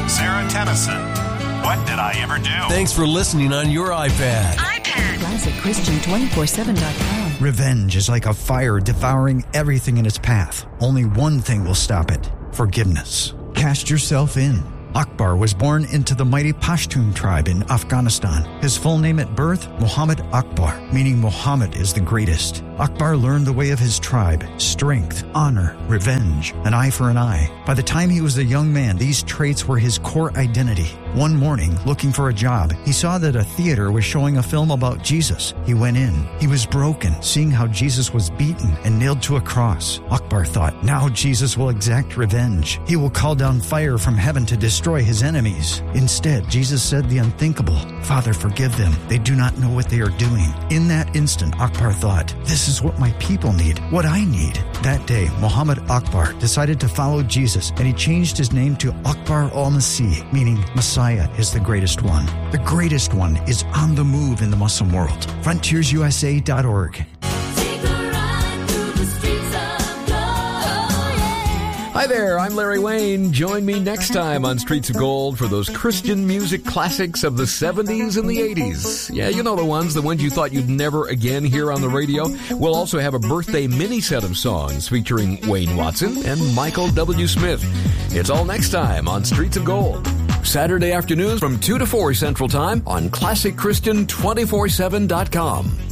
Sarah Tennyson, What Did I Ever Do? Thanks for listening on your iPad. ClassicChristian247.com. Revenge is like a fire devouring everything in its path. Only one thing will stop it: forgiveness. Cast yourself in. Akbar was born into the mighty Pashtun tribe in Afghanistan. His full name at birth, Muhammad Akbar, meaning Muhammad is the greatest. Akbar learned the way of his tribe: strength, honor, revenge, an eye for an eye. By the time he was a young man, these traits were his core identity. One morning, looking for a job, he saw that a theater was showing a film about Jesus. He went in. He was broken, seeing how Jesus was beaten and nailed to a cross. Akbar thought, now Jesus will exact revenge. He will call down fire from heaven to destroy his enemies. Instead, Jesus said the unthinkable: Father, forgive them. They do not know what they are doing. In that instant, Akbar thought, this is what my people need, what I need. That day, Muhammad Akbar decided to follow Jesus, and he changed his name to Akbar al-Masih, meaning Messiah is the greatest one. The greatest one is on the move in the Muslim world. FrontiersUSA.org. Hi there, I'm Larry Wayne. Join me next time on Streets of Gold for those Christian music classics of the 70s and the 80s. Yeah, you know the ones you thought you'd never again hear on the radio. We'll also have a birthday mini set of songs featuring Wayne Watson and Michael W. Smith. It's all next time on Streets of Gold. Saturday afternoons from 2 to 4 Central Time on ClassicChristian247.com.